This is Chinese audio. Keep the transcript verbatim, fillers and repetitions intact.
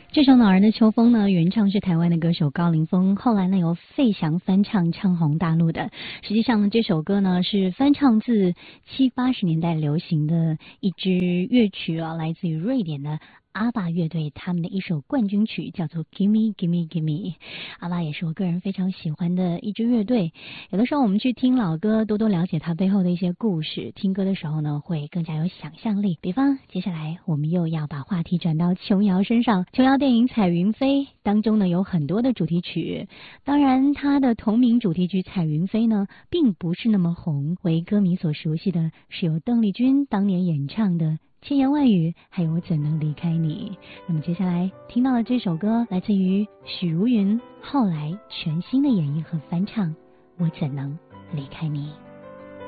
这首《恼人的秋风》呢，原唱是台湾的歌手高凌风，后来呢由费翔翻唱唱红大陆的。实际上呢，这首歌呢是翻唱自七八十年代流行的一支乐曲啊，来自于瑞典的阿爸乐队他们的一首冠军曲，叫做 Gimme Gimme Gimme。 阿爸也是我个人非常喜欢的一支乐队。有的时候我们去听老歌，多多了解它背后的一些故事，听歌的时候呢会更加有想象力。比方接下来我们又要把话题转到琼瑶身上。琼瑶电影《彩云飞》当中呢有很多的主题曲，当然它的同名主题曲《彩云飞》呢并不是那么红，为歌迷所熟悉的是由邓丽君当年演唱的千言万语，还有我怎能离开你。那么接下来听到的这首歌来自于许茹芸后来全新的演绎和翻唱，我怎能离开你。